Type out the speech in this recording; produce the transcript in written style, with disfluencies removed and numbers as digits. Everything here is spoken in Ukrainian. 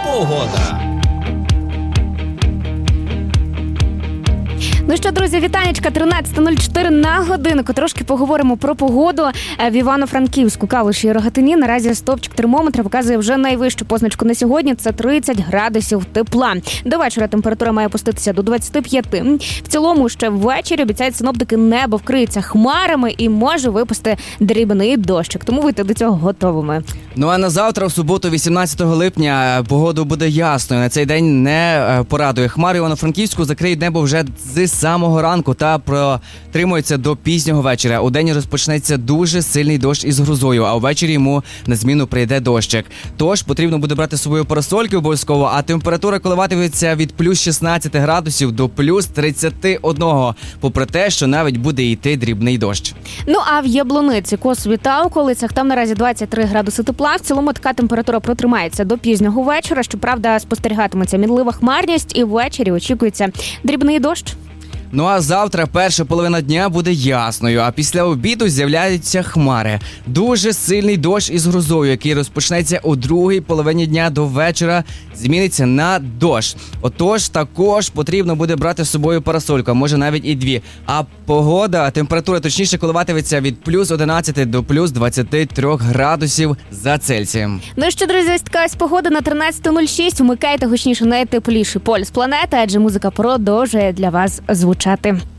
Погода. Ну що, друзі, вітанечка, 13:04 на годинку. Трошки поговоримо про погоду в Івано-Франківську, Калуші і Рогатині. Наразі стовпчик термометра показує вже найвищу позначку на сьогодні. Це 30 градусів тепла. До вечора температура має опуститися до 25. В цілому ще ввечері, обіцяють синоптики, небо вкриється хмарами і може випасти дрібний дощик. Тому будьте до цього готовими. Ну а на завтра, в суботу, 18 липня, погода буде ясною. На цей день не порадує. Хмари Івано-Франківську закриють небо вже з самого ранку та протримуються до пізнього вечора. Удень розпочнеться дуже сильний дощ із грозою, а ввечері йому на зміну прийде дощик. Тож потрібно буде брати з собою парасольки обов'язково, а температура коливатиметься від плюс 16 градусів до плюс 31, попри те, що навіть буде йти дрібний дощ. Ну а в Яблуниці, Косові та околицях там наразі 23 градуси тепла. В цілому така температура протримається до пізнього вечора. Щоправда, спостерігатиметься мінлива хмарність і ввечері очікується дрібний дощ. Ну а завтра перша половина дня буде ясною, а після обіду з'являються хмари. Дуже сильний дощ із грозою, який розпочнеться у другій половині дня до вечора, зміниться на дощ. Отож, також потрібно буде брати з собою парасольку, може навіть і дві. А погода, температура точніше коливатиметься від плюс 11 до плюс 23 градусів за Цельсієм. Ну що, друзі, ось така ось погода на 13:06. Вмикайте гучніше найтепліший полюс планети, адже музика продовжує для вас звучати.